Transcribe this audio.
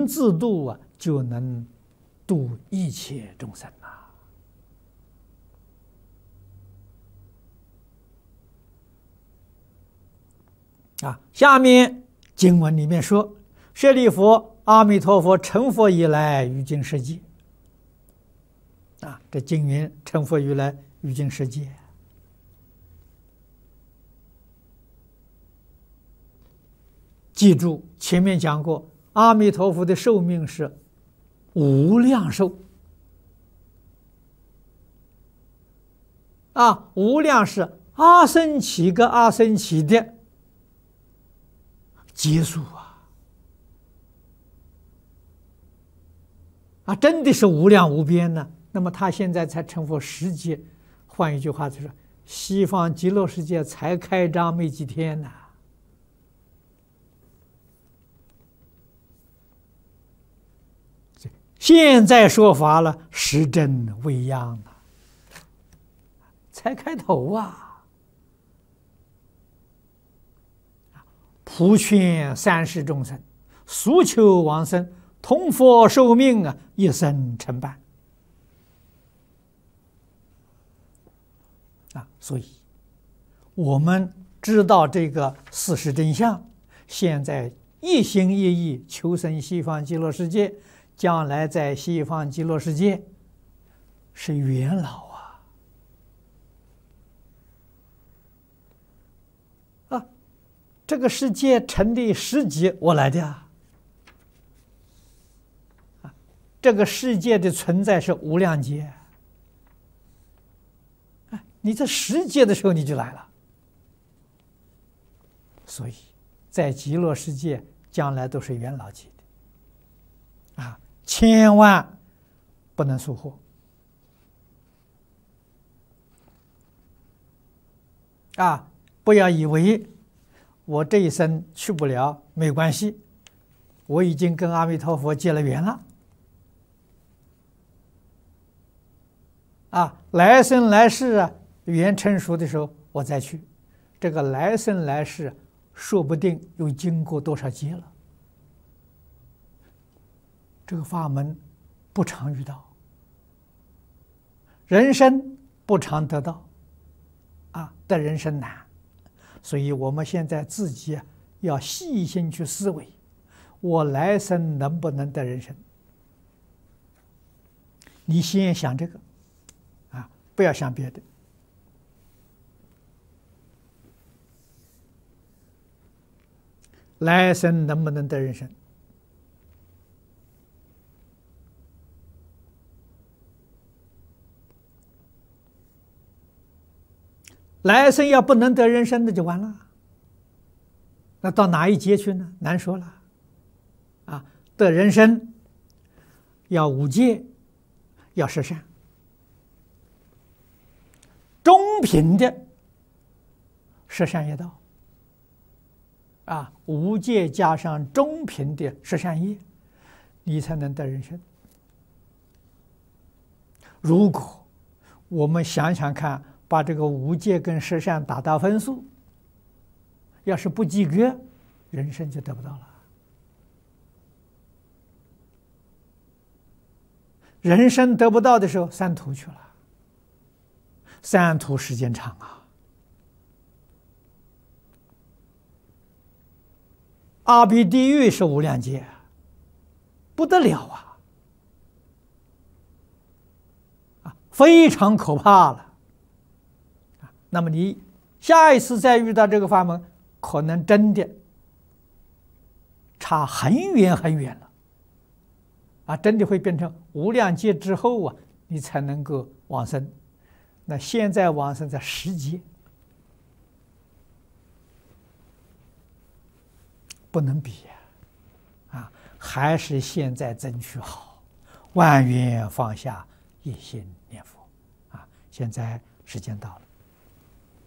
能自度啊，就能度一切众生下面经文里面说：“舍利弗，阿弥陀佛成佛以来，于今世界。”这经云成佛以来，于今世界。记住，前面讲过，阿弥陀佛的寿命是无量寿。无量是阿僧祇跟阿僧祇的结束真的是无量无边呢。那么他现在才成佛10劫，换一句话就是西方极乐世界才开张没几天呢。现在说法了，时真未央才开头普劝三世众生，速求往生，同佛寿命一生成办所以我们知道这个事实真相，现在一心一意求生西方极乐世界，将来在西方极乐世界是元老这个世界成立10劫我来的这个世界的存在是无量劫你在10劫的时候你就来了，所以在极乐世界将来都是元老级的千万不能疏忽不要以为我这一生去不了没关系，我已经跟阿弥陀佛结了缘了来生来世缘成熟的时候我再去，这个来生来世说不定又经过多少劫了，这个法门不常遇到，人生不常得到得人生难，所以我们现在自己要细心去思维，我来生能不能得人生？你先想这个不要想别的。来生能不能得人生？来生要不能得人生，那就完了。那到哪一劫去呢？难说了。得人生要5戒，要十善，中品的十善业道。5戒加上中品的十善业，你才能得人生。如果我们想想看，把这个5戒跟十善打到分数，要是不及格，人生就得不到了。人生得不到的时候，三途去了。三途时间长阿鼻地狱是无量劫，不得了非常可怕了。那么你下一次再遇到这个法门，可能真的差很远很远了真的会变成无量劫之后你才能够往生。那现在往生在10劫，不能比还是现在争取好，万缘放下，一心念佛现在时间到了。